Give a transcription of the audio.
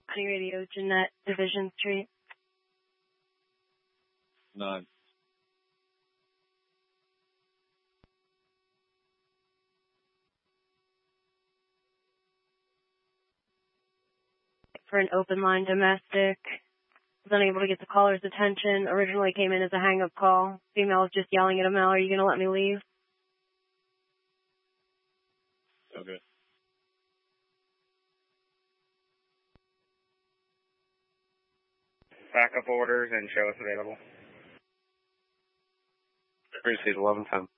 Any radio, Jeanette, Division Street? None. For an open line domestic. Was unable to get the caller's attention. Originally came in as a hang-up call. Female was just yelling at a male, are you going to let me leave? Okay. Backup orders and show us available. Precinct 1110.